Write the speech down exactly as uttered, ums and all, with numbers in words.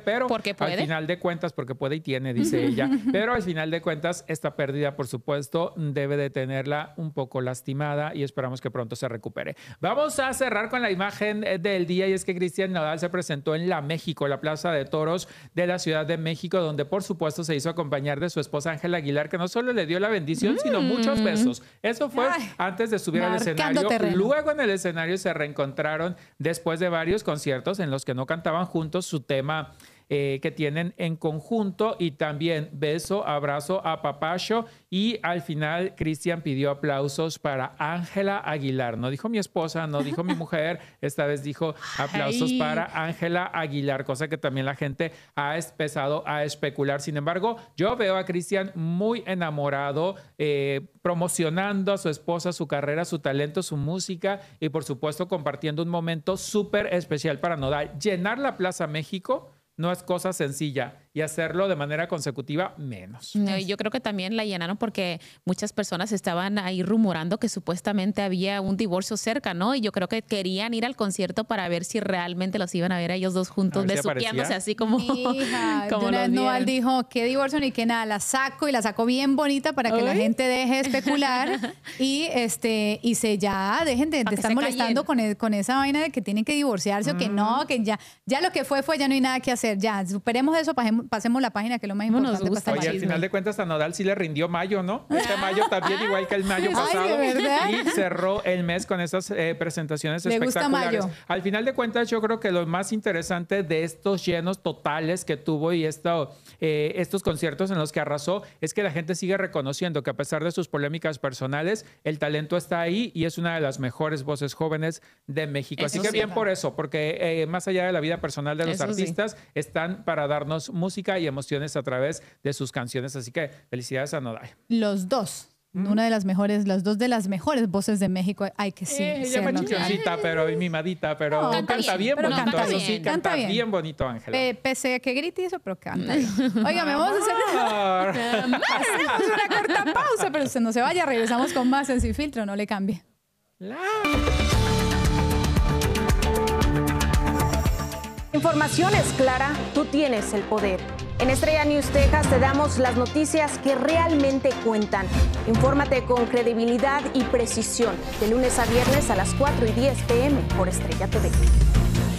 pero porque puede. al final de cuentas, porque puede y tiene, dice ella, pero al final de cuentas esta pérdida, por supuesto, debe de tenerla un poco lastimada y esperamos que pronto se recupere. Vamos a cerrar con la imagen del día y es que Cristian Nodal se presentó en La México, la Plaza de Toros de la Ciudad de México, donde por supuesto se hizo acompañar de su esposa Ángela Aguilar, que no solo le dio la bendición, mm. sino muchos besos. Eso fue Ay, antes de subir al escenario. Terreno. Luego en el escenario se reencontraron después de varios conciertos en los que no cantaban juntos su tema Eh, que tienen en conjunto y también beso, abrazo, apapacho y al final Cristian pidió aplausos para Ángela Aguilar. No dijo mi esposa, no dijo mi mujer, esta vez dijo aplausos Ay. para Ángela Aguilar, cosa que también la gente ha empezado a especular. Sin embargo, yo veo a Cristian muy enamorado, eh, promocionando a su esposa, su carrera, su talento, su música y por supuesto compartiendo un momento súper especial para Nodal. Llenar la Plaza México no es cosa sencilla y hacerlo de manera consecutiva menos. No, yo creo que también la llenaron porque muchas personas estaban ahí rumorando que supuestamente había un divorcio cerca, ¿no? Y yo creo que querían ir al concierto para ver si realmente los iban a ver a ellos dos juntos, besuqueándose si así como, Hija, como los Nodal dijo, qué divorcio ni qué nada, la saco y la sacó bien bonita para que ¿Uy? la gente deje de especular y este y se ya dejen de, de estar molestando con, el, con esa vaina de que tienen que divorciarse mm. o que no, que ya, ya lo que fue fue, ya no hay nada que hacer. Ya, superemos eso, pasemos, pasemos la página, que es lo más importante. Gusta, Oye, al final de cuentas a Nodal sí le rindió mayo, ¿no? Este mayo también, igual que el mayo pasado. Ay, ¿de verdad? Y cerró el mes con esas eh, presentaciones le espectaculares. Gusta mayo. Al final de cuentas, yo creo que lo más interesante de estos llenos totales que tuvo y esto, eh, estos conciertos en los que arrasó es que la gente sigue reconociendo que a pesar de sus polémicas personales, el talento está ahí y es una de las mejores voces jóvenes de México. Eso Así que sí, bien por eso, porque eh, más allá de la vida personal de los eso artistas, sí. están para darnos música y emociones a través de sus canciones. Así que felicidades a Nodal. Los dos. ¿Mm? Una de las mejores, las dos de las mejores voces de México. Hay que sí. Eh, ella es chichoncita, pero y mimadita, pero no, canta, canta bien, bien bonito. Canta eso bien. sí, canta, canta bien. bien bonito, Ángela. P pese a que grite y eso, pero canta bien. Oiga, me vamos a hacer hacemos una corta pausa, pero usted no se vaya. Regresamos con más en Sin Filtro. No le cambie. La... Información es clara, tú tienes el poder. En Estrella News Texas te damos las noticias que realmente cuentan. Infórmate con credibilidad y precisión de lunes a viernes a las cuatro y diez p m por Estrella T V.